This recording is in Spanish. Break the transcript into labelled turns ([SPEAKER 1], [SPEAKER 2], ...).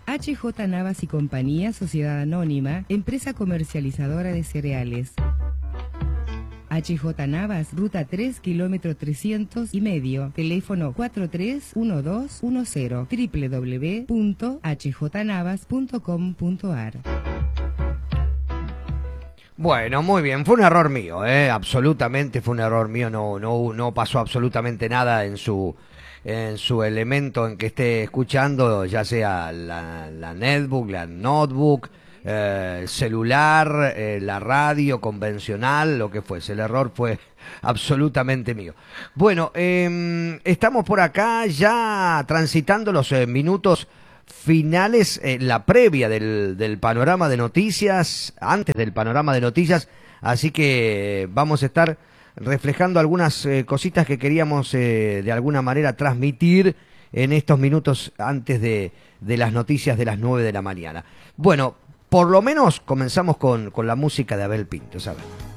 [SPEAKER 1] HJ Navas y Compañía, Sociedad Anónima, empresa comercializadora de cereales. HJ Navas, ruta 3, kilómetro 300,5, teléfono 431210, www.hjnavas.com.ar.
[SPEAKER 2] Bueno, muy bien, fue un error mío, absolutamente fue un error mío, no pasó absolutamente nada en su elemento en que esté escuchando, ya sea la netbook, la notebook, el celular, la radio convencional, lo que fuese. El error fue absolutamente mío. Bueno, estamos por acá ya transitando los minutos finales, la previa del panorama de noticias, antes del panorama de noticias, así que vamos a estar reflejando algunas cositas que queríamos de alguna manera transmitir en estos minutos antes de las noticias de las 9 de la mañana. Bueno, por lo menos comenzamos con la música de Abel Pintos, a ver.